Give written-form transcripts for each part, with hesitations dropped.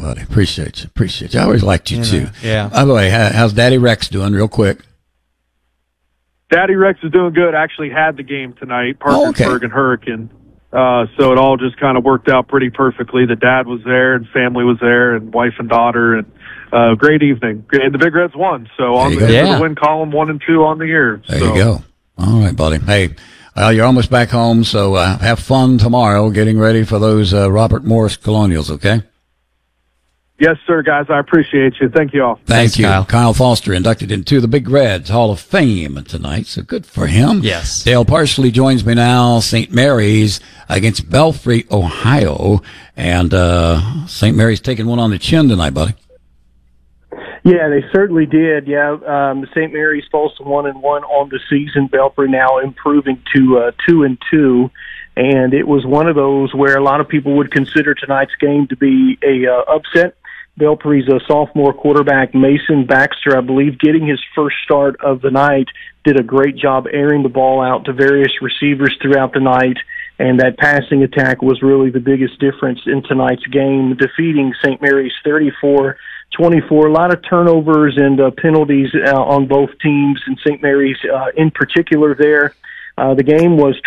buddy. Appreciate you. I always liked you, too. Yeah. By the way, how's Daddy Rex doing real quick? Daddy Rex is doing good. Actually had the game tonight, Parkersburg and Hurricane. So it all just kind of worked out pretty perfectly. The dad was there and family was there and wife and daughter, and great evening. And the Big Reds won. So on the win column, 1 and 2 on the year. There you go. All right, buddy. Hey, you're almost back home, so have fun tomorrow getting ready for those Robert Morris Colonials, okay? Yes, sir, guys. I appreciate you. Thank you all. Thanks, you. Kyle Foster inducted into the Big Reds Hall of Fame tonight, so good for him. Yes. Dale Parsley joins me now. St. Mary's against Belfry, Ohio, and St. Mary's taking one on the chin tonight, buddy. Yeah, they certainly did. Yeah, St. Mary's falls to 1-1 on the season. Belfry now improving to 2-2. And it was one of those where a lot of people would consider tonight's game to be a upset. Belfry's sophomore quarterback, Mason Baxter, I believe, getting his first start of the night, did a great job airing the ball out to various receivers throughout the night, and that passing attack was really the biggest difference in tonight's game, defeating St. Mary's 34-24. A lot of turnovers and penalties on both teams, and St. Mary's in particular there. The game was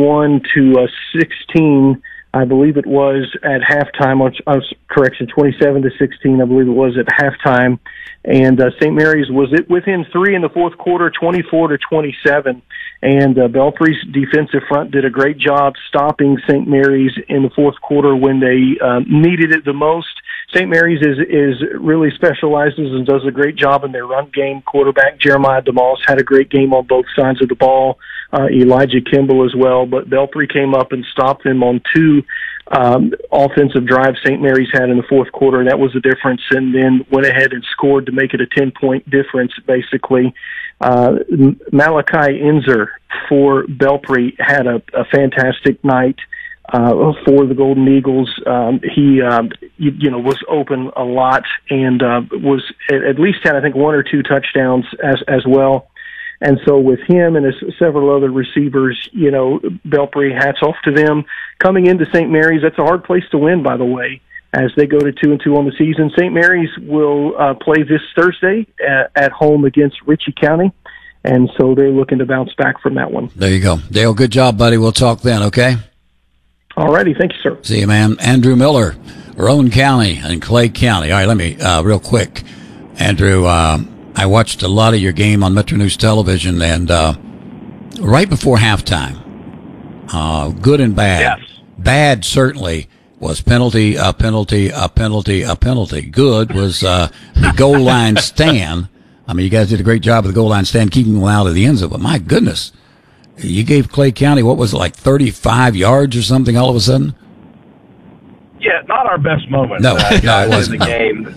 21-16. I believe it was at halftime. 27-16. I believe it was at halftime. And St. Mary's was within 3 in the fourth quarter, 24-27. And Belfry's defensive front did a great job stopping St. Mary's in the fourth quarter when they needed it the most. St. Mary's is really specializes and does a great job in their run game. Quarterback Jeremiah DeMoss had a great game on both sides of the ball. Elijah Kimball as well, but Belfry came up and stopped them on 2 offensive drives St. Mary's had in the fourth quarter. That was the difference, and then went ahead and scored to make it a 10-point difference, basically. Malachi Enzer for Belfry had a fantastic night for the Golden Eagles. He was open a lot and was at least had, I think, 1 or 2 touchdowns as well. And so with him and several other receivers, Belfry, hats off to them. Coming into St. Mary's, that's a hard place to win, by the way, as they go to 2-2 on the season. St. Mary's will play this Thursday at home against Ritchie County, and so they're looking to bounce back from that one. There you go. Dale, good job, buddy. We'll talk then, okay? All righty. Thank you, sir. See you, man. Andrew Miller, Roane County and Clay County. All right, let me, real quick, Andrew, I watched a lot of your game on Metro News Television, and right before halftime, good and bad. Yes. Bad certainly was penalty. Good was the goal line stand. I mean, you guys did a great job of the goal line stand, keeping them out of the end zone. But my goodness, you gave Clay County, what was it, like 35 yards or something all of a sudden? Yeah, not our best moment. No, it wasn't. In the game.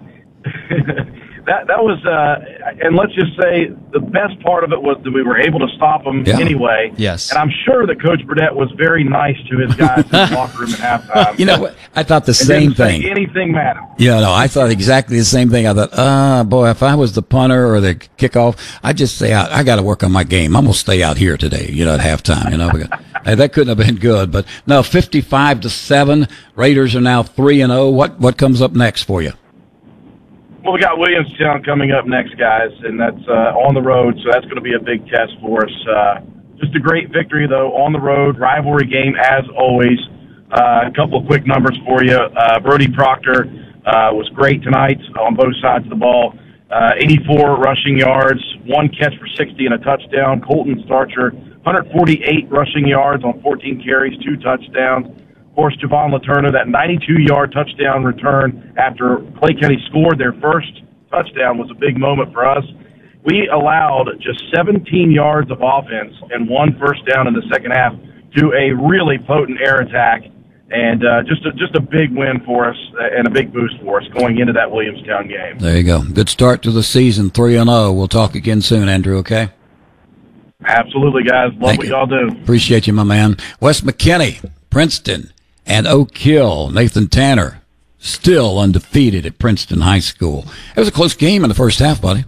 That was, and let's just say the best part of it was that we were able to stop them anyway. Yes. And I'm sure that Coach Burdett was very nice to his guys in the locker room at halftime. You know what? I thought the same thing. Anything mattered. Yeah, no, I thought exactly the same thing. I thought, boy, if I was the punter or the kickoff, I'd just say, I got to work on my game. I'm going to stay out here today, at halftime, because, hey, that couldn't have been good. But no, 55-7. Raiders are now 3-0. What comes up next for you? Well, we got Williamstown coming up next, guys, and that's on the road, so that's going to be a big test for us. Just a great victory, though, on the road. Rivalry game, as always. A couple of quick numbers for you. Brody Proctor was great tonight on both sides of the ball. 84 rushing yards, 1 catch for 60 and a touchdown. Colton Starcher, 148 rushing yards on 14 carries, 2 touchdowns. Of course, Javon Laturner, that 92-yard touchdown return after Clay County scored their first touchdown was a big moment for us. We allowed just 17 yards of offense and 1 first down in the second half to a really potent air attack, and just a big win for us and a big boost for us going into that Williamstown game. There you go. Good start to the season, 3-0. We'll talk again soon, Andrew, okay? Absolutely, guys. Love what y'all do. Appreciate you, my man. Wes McKinney, Princeton, and Oak Hill, Nathan Tanner, still undefeated at Princeton High School. It was a close game in the first half, buddy.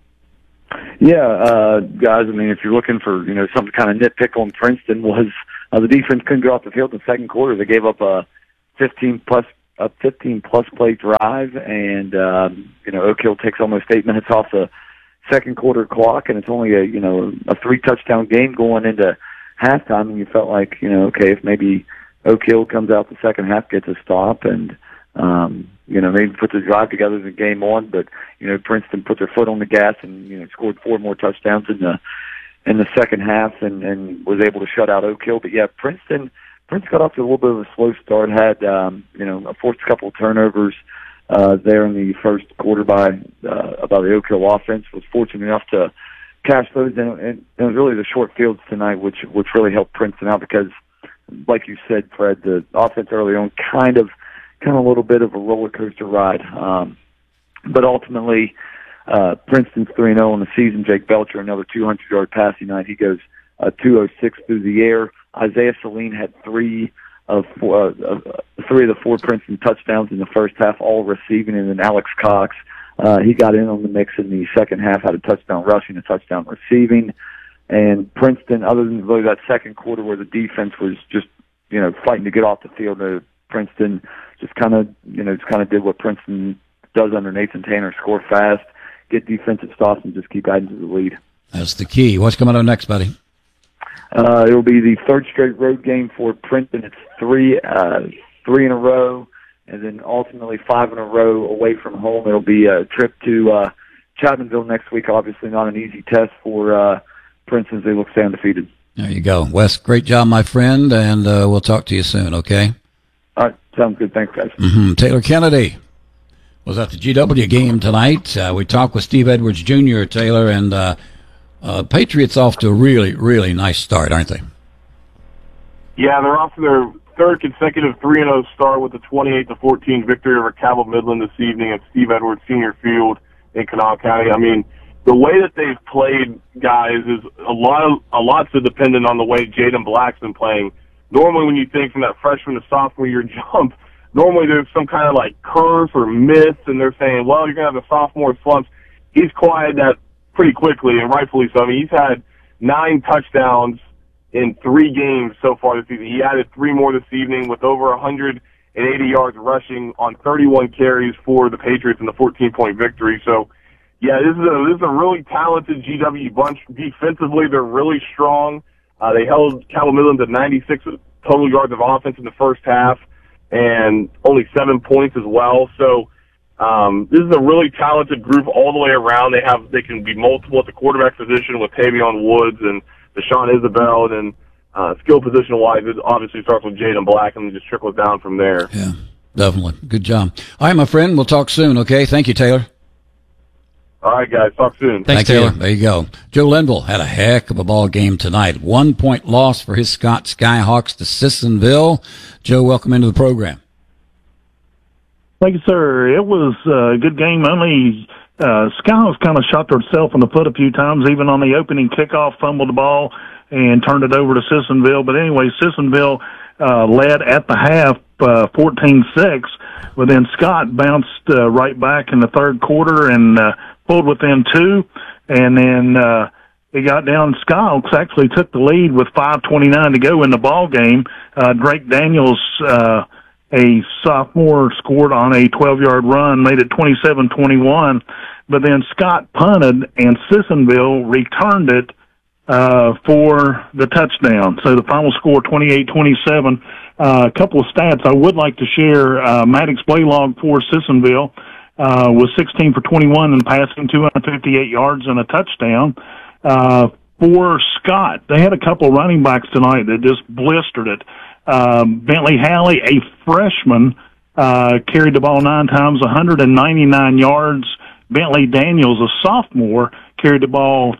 Yeah, guys, I mean, if you're looking for, some kind of nitpick on Princeton was the defense couldn't get off the field in the second quarter. They gave up 15-plus a 15-plus play drive, and Oak Hill takes almost 8 minutes off the second quarter clock, and it's only a 3-touchdown game going into halftime, and you felt like, okay, if maybe Oak Hill comes out the second half, gets a stop, and maybe puts a drive together as a game on, but Princeton put their foot on the gas and scored 4 more touchdowns in the second half and was able to shut out Oak Hill. But yeah, Princeton got off to a little bit of a slow start, had forced a couple of turnovers there in the first quarter by the Oak Hill offense. Was fortunate enough to cash those, and it was really the short fields tonight which really helped Princeton out, because like you said, Fred, the offense early on kind of a little bit of a roller coaster ride. But ultimately, Princeton's 3-0 on the season. Jake Belcher, another 200-yard passing night. He goes 206 through the air. Isaiah Saline had three of the 4 Princeton touchdowns in the first half, all receiving, and then Alex Cox, he got in on the mix in the second half, had a touchdown rushing, a touchdown receiving. And Princeton, other than really that second quarter where the defense was just, fighting to get off the field, Princeton just kind of did what Princeton does under Nathan Tanner: score fast, get defensive stops, and just keep adding to the lead. That's the key. What's coming up next, buddy? It'll be the third straight road game for Princeton. It's three in a row, and then ultimately 5 in a row away from home. It'll be a trip to Chapmanville next week. Obviously not an easy test for Princeton as they look to stay undefeated. There you go. Wes, great job, my friend, and we'll talk to you soon, okay? All right, sounds good. Thanks, guys. Mm-hmm. Taylor Kennedy was at the GW game tonight. We talked with Steve Edwards Jr., Taylor, and Patriots off to a really, really nice start, aren't they? Yeah, they're off to their third consecutive 3-0 start with a 28-14 victory over Cabell Midland this evening at Steve Edwards Senior Field in Kanawha County. I mean, the way that they've played, guys, is a lot's dependent on the way Jaden Black's been playing. Normally, when you think from that freshman to sophomore year jump, normally there's some kind of like curse or myth, and they're saying, well, you're going to have a sophomore slumps. He's quieted that pretty quickly, and rightfully so. I mean, he's had 9 touchdowns in 3 games so far this season. He added 3 more this evening with over 180 yards rushing on 31 carries for the Patriots in the 14-point victory. So, yeah, this is a really talented GW bunch. Defensively, they're really strong. They held Cabell Midland to 96 total yards of offense in the first half and only 7 points as well. So this is a really talented group all the way around. They can be multiple at the quarterback position with Tavion Woods and Deshaun Isabel, and skill position-wise, it obviously starts with Jaden Black and just trickles down from there. Yeah, definitely. Good job. All right, my friend, we'll talk soon, okay? Thank you, Taylor. All right, guys. Talk soon. Thanks, Taylor. There you go. Joe Linville had a heck of a ball game tonight. 1-point loss for his Scott Skyhawks to Sissonville. Joe, welcome into the program. Thank you, sir. It was a good game. Only Skyhawks kind of shot themselves in the foot a few times, even on the opening kickoff, fumbled the ball and turned it over to Sissonville. But anyway, Sissonville led at the half 14-6, but then Scott bounced right back in the third quarter and pulled within 2, and then it got down. Skyhawks actually took the lead with 5:29 to go in the ball game. Drake Daniels, a sophomore, scored on a 12-yard run, made it 27-21, but then Scott punted and Sissonville returned it for the touchdown. So the final score, 28-27. A couple of stats I would like to share. Maddox Blaylock for Sissonville was 16 for 21 and passing 258 yards and a touchdown. For Scott, they had a couple of running backs tonight that just blistered it. Bentley Halley, a freshman, carried the ball 9 times, 199 yards. Bentley Daniels, a sophomore, carried the ball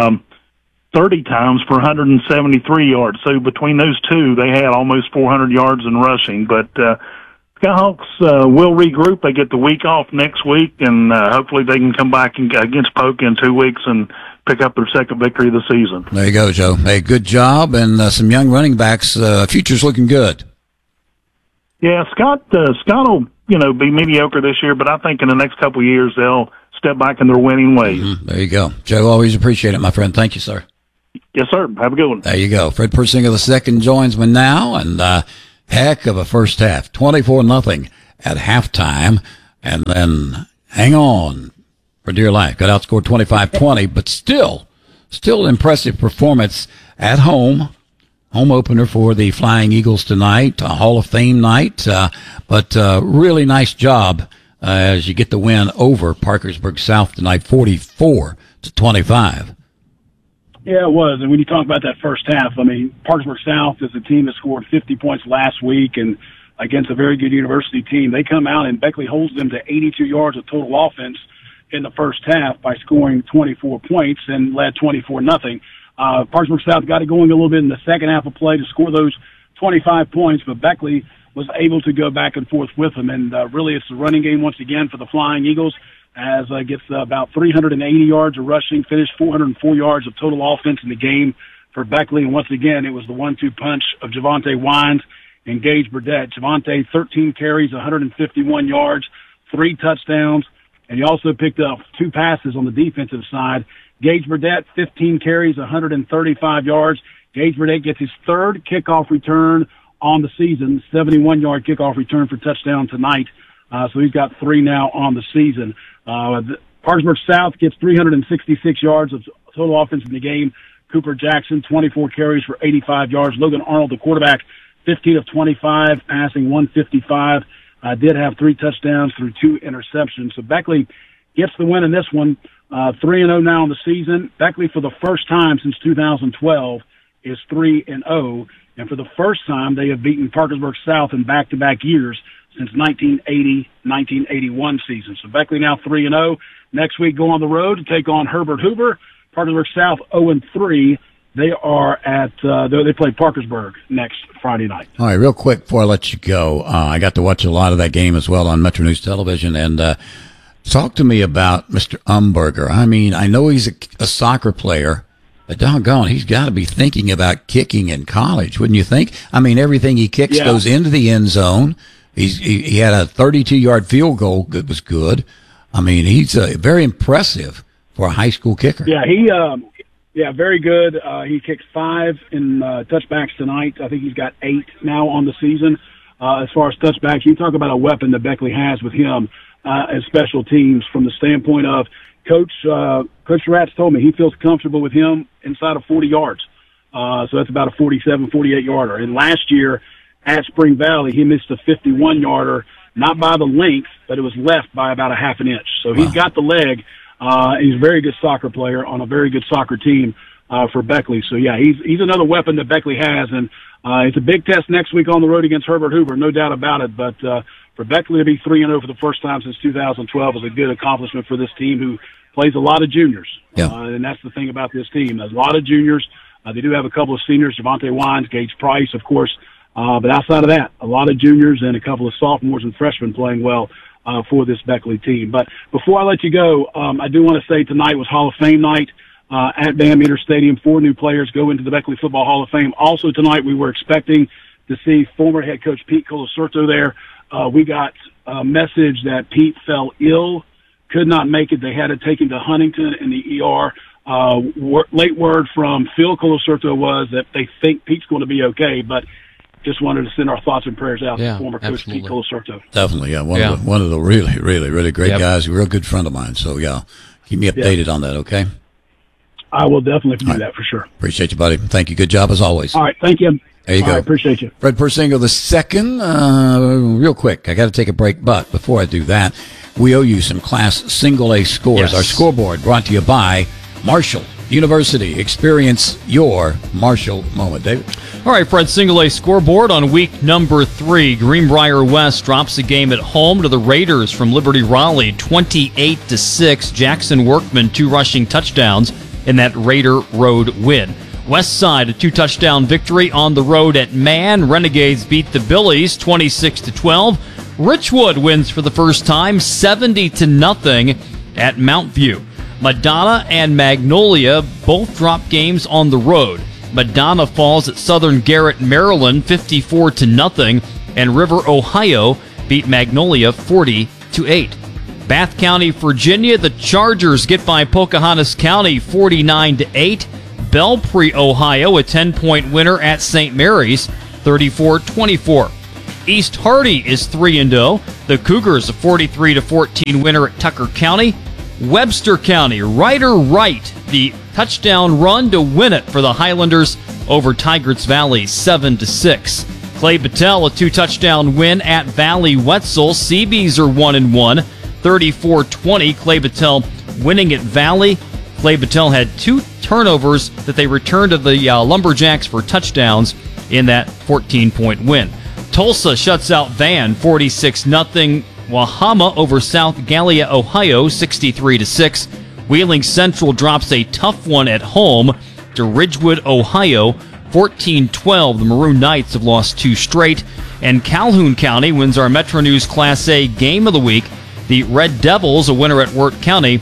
30 times for 173 yards. So between those two, they had almost 400 yards in rushing. But Skyhawks will regroup. They get the week off next week, and hopefully they can come back against Polk in 2 weeks and pick up their second victory of the season. There you go, Joe. Hey, good job, and some young running backs. Future's looking good. Yeah, Scott will be mediocre this year, but I think in the next couple of years they'll step back in their winning ways. Mm-hmm. There you go, Joe. Always appreciate it, my friend. Thank you, sir. Yes, sir. Have a good one. There you go. Fred Persinger II joins me now, and heck of a first half, 24-0 at halftime, and then hang on for dear life. Got outscored 25-20, but still impressive performance at home. Home opener for the Flying Eagles tonight, a Hall of Fame night, but really nice job as you get the win over Parkersburg South tonight, 44-25. Yeah, it was. And when you talk about that first half, I mean, Parkersburg South is a team that scored 50 points last week and against a very good university team. They come out and Beckley holds them to 82 yards of total offense in the first half by scoring 24 points and led 24-0. Parkersburg South got it going a little bit in the second half of play to score those 25 points, but Beckley was able to go back and forth with them. And really it's the running game once again for the Flying Eagles as gets about 380 yards of rushing, finished 404 yards of total offense in the game for Beckley. And once again, it was the 1-2 punch of Javonte Wines and Gage Burdett. Javonte, 13 carries, 151 yards, 3 touchdowns, and he also picked up 2 passes on the defensive side. Gage Burdett, 15 carries, 135 yards. Gage Burdett gets his 3rd kickoff return on the season, 71-yard kickoff return for touchdown tonight. So he's got 3 now on the season. Parkersburg South gets 366 yards of total offense in the game. Cooper Jackson, 24 carries for 85 yards. Logan Arnold, the quarterback, 15 of 25, passing 155. Did have 3 touchdowns through 2 interceptions. So Beckley gets the win in this one. 3-0 now in the season. Beckley, for the first time since 2012, is 3-0. And for the first time, they have beaten Parkersburg South in back-to-back years since 1980-1981 season. So Beckley now 3-0. Next week, go on the road to take on Herbert Hoover. Parkersburg South 0-3. They are at, they play Parkersburg next Friday night. All right, real quick before I let you go, I got to watch a lot of that game as well on Metro News Television, and talk to me about Mr. Umberger. I mean, I know he's a soccer player, but doggone, he's got to be thinking about kicking in college, wouldn't you think? I mean, everything he kicks goes into the end zone. He had a 32-yard field goal that was good. I mean, he's very impressive for a high school kicker. Yeah, very good. He kicked 5 in touchbacks tonight. I think he's got 8 now on the season. As far as touchbacks, you talk about a weapon that Beckley has with him as special teams from the standpoint of Coach Ratz told me he feels comfortable with him inside of 40 yards. So that's about a 47, 48-yarder. And last year at Spring Valley, he missed a 51-yarder, not by the length, but it was left by about a half an inch. So he's got the leg. He's a very good soccer player on a very good soccer team for Beckley. So, yeah, he's another weapon that Beckley has. And it's a big test next week on the road against Herbert Hoover, no doubt about it. But for Beckley to be 3-0 for the first time since 2012 is a good accomplishment for this team who plays a lot of juniors. Yeah. And that's the thing about this team. There's a lot of juniors. They do have a couple of seniors, Javonte Wines, Gage Price, of course. But outside of that, a lot of juniors and a couple of sophomores and freshmen playing well for this Beckley team. But before I let you go, I do want to say tonight was Hall of Fame night at Van Meter Stadium. 4 new players go into the Beckley Football Hall of Fame. Also tonight, we were expecting to see former head coach Pete Colasurto there. We got a message that Pete fell ill, could not make it. They had to take him to Huntington in the ER. Late word from Phil Colasurto was that they think Pete's going to be okay, but just wanted to send our thoughts and prayers out to former coach Pete Colasurto. Definitely, yeah. One of the really, really, really great guys, a real good friend of mine. So, yeah, keep me updated on that, okay? I will definitely do that for sure. Appreciate you, buddy. Thank you. Good job as always. All right, thank you. There you go. I appreciate you. Fred Persingo II, real quick. I got to take a break, but before I do that, we owe you some Class Single A scores. Yes. Our scoreboard brought to you by Marshall University. Experience your Marshall moment. David? All right, Fred, Single A scoreboard on week number 3. Greenbrier West drops the game at home to the Raiders from Liberty Raleigh, 28-6. Jackson Workman, 2 rushing touchdowns in that Raider road win. West Side, a 2-touchdown victory on the road at Man. Renegades beat the Billies 26-12. Richwood wins for the first time 70-0 at Mount View. Madonna and Magnolia both dropped games on the road. Madonna falls at Southern Garrett, Maryland 54-0, and River, Ohio beat Magnolia 40-8. Bath County, Virginia, the Chargers get by Pocahontas County 49-8. Belpre, Ohio, a 10-point winner at St. Mary's, 34-24. East Hardy is 3-0. The Cougars a 43-14 winner at Tucker County. Webster County, Ryder Wright, the touchdown run to win it for the Highlanders over Tigris Valley, 7-6. Clay Battelle, a 2-touchdown win at Valley Wetzel. Seabees are 1-1, 34-20. Clay Battelle winning at Valley. Clay Battelle had 2 turnovers that they returned to the Lumberjacks for touchdowns in that 14-point win. Tulsa shuts out Van, 46-0. Wahama over South Gallia, Ohio, 63-6. Wheeling Central drops a tough one at home to Ridgewood, Ohio, 14-12. The Maroon Knights have lost 2 straight. And Calhoun County wins our Metro News Class A Game of the Week. The Red Devils, a winner at Wirt County,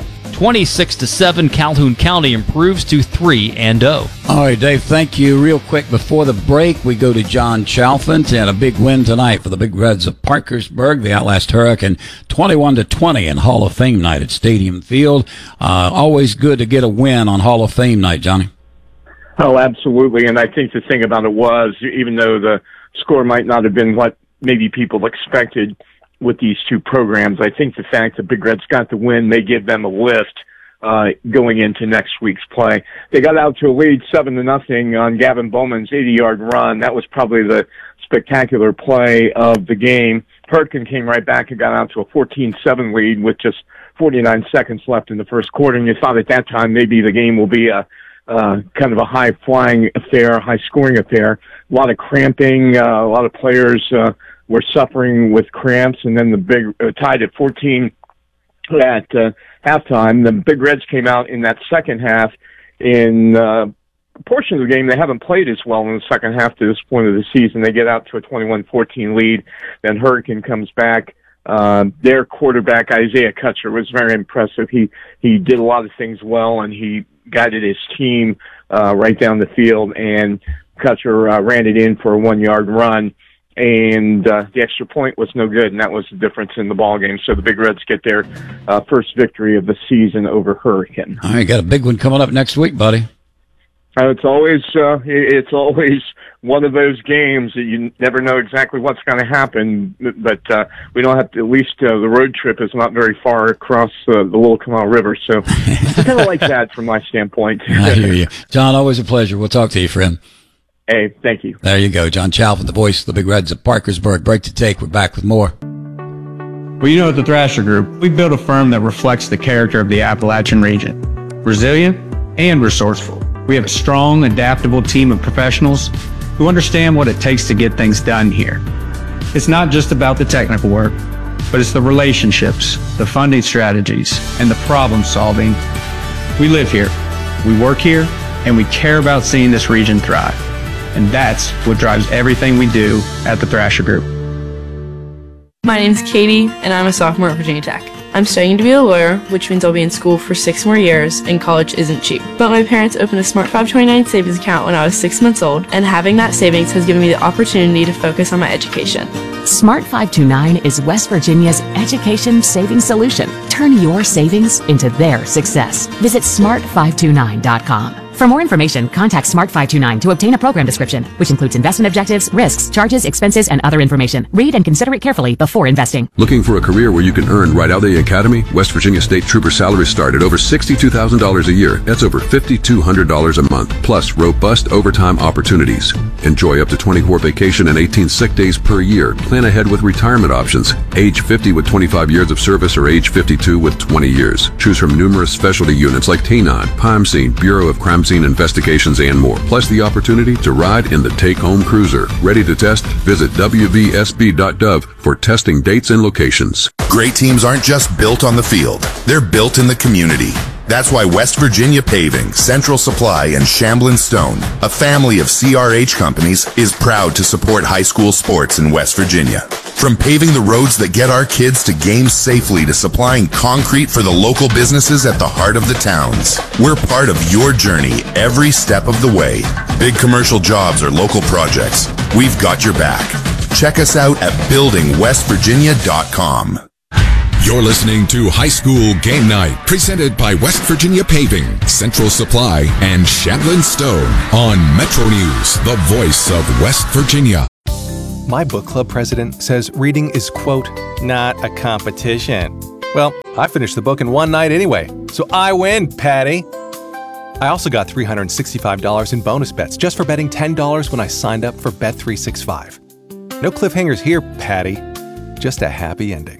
26-7. Calhoun County improves to 3-0. All right, Dave, thank you. Real quick, before the break, we go to John Chalfant, and a big win tonight for the Big Reds of Parkersburg. They outlast Hurricane 21-20 in Hall of Fame night at Stadium Field. Always good to get a win on Hall of Fame night, Johnny. Oh, absolutely. And I think the thing about it was, even though the score might not have been what maybe people expected with these two programs, I think the fact that Big Reds got the win may give them a lift going into next week's play. They got out to a lead 7-0 on Gavin Bowman's 80-yard run. That was probably the spectacular play of the game. Hurricane came right back and got out to a 14-7 lead with just 49 seconds left in the first quarter. And you thought at that time maybe the game will be a kind of a high-flying affair, high-scoring affair. A lot of cramping, a lot of players were suffering with cramps, and then the Big tied at 14 at halftime. The Big Reds came out in that second half. In a portion of the game, they haven't played as well in the second half to this point of the season. They get out to a 21-14 lead. Then Hurricane comes back. Their quarterback, Isaiah Kutcher, was very impressive. He did a lot of things well, and he guided his team right down the field, and Kutcher ran it in for a 1-yard run. And the extra point was no good, and that was the difference in the ball game. So the Big Reds get their first victory of the season over Hurricane. All right, got a big one coming up next week, buddy. It's always one of those games that you never know exactly what's going to happen. But we don't have to. At least the road trip is not very far across the Little Canal River, so I kind of like that from my standpoint. I hear you, John. Always a pleasure. We'll talk to you, friend. Hey, thank you. There you go. John Chalfant, the voice of the Big Reds of Parkersburg. Break to take. We're back with more. Well, you know, at the Thrasher Group, we've built a firm that reflects the character of the Appalachian region. Resilient and resourceful. We have a strong, adaptable team of professionals who understand what it takes to get things done here. It's not just about the technical work, but it's the relationships, the funding strategies, and the problem solving. We live here, we work here, and we care about seeing this region thrive. And that's what drives everything we do at the Thrasher Group. My name's Katie, and I'm a sophomore at Virginia Tech. I'm studying to be a lawyer, which means I'll be in school for 6 more years, and college isn't cheap. But my parents opened a Smart 529 savings account when I was 6 months old, and having that savings has given me the opportunity to focus on my education. Smart 529 is West Virginia's education savings solution. Turn your savings into their success. Visit smart529.com. For more information, contact Smart 529 to obtain a program description, which includes investment objectives, risks, charges, expenses, and other information. Read and consider it carefully before investing. Looking for a career where you can earn right out of the academy? West Virginia State Trooper salaries start at over $62,000 a year. That's over $5,200 a month, plus robust overtime opportunities. Enjoy up to 24 vacation and 18 sick days per year. Plan ahead with retirement options. Age 50 with 25 years of service or age 52 with 20 years. Choose from numerous specialty units like T9, Crime Scene, Bureau of Crime Scene Investigations, and more. Plus the opportunity to ride in the take-home cruiser. Ready to test? Visit wvsb.gov for testing dates and locations. Great teams aren't just built on the field. They're built in the community. That's why West Virginia Paving, Central Supply, and Shamblin Stone, a family of CRH companies, is proud to support high school sports in West Virginia. From paving the roads that get our kids to games safely to supplying concrete for the local businesses at the heart of the towns, we're part of your journey every step of the way. Big commercial jobs or local projects, we've got your back. Check us out at buildingwestvirginia.com. You're listening to High School Game Night, presented by West Virginia Paving, Central Supply, and Shamblin Stone on Metro News, the voice of West Virginia. My book club president says reading is, quote, not a competition. Well, I finished the book in one night anyway, so I win, Patty. I also got $365 in bonus bets just for betting $10 when I signed up for Bet365. No cliffhangers here, Patty. Just a happy ending.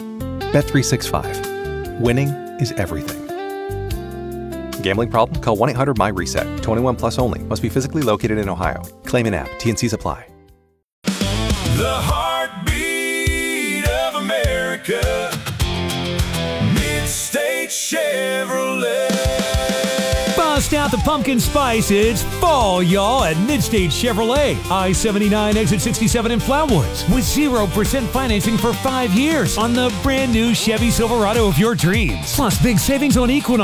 Bet365. Winning is everything. Gambling problem? Call 1-800-MY-RESET. 21 plus only. Must be physically located in Ohio. Claim in app. T&Cs apply. The heartbeat of America. Mid-State Chevrolet. Bust out the pumpkin spice. It's fall, y'all, at Mid-State Chevrolet. I-79 exit 67 in Flatwoods with 0% financing for 5 years on the brand new Chevy Silverado of your dreams. Plus big savings on Equinox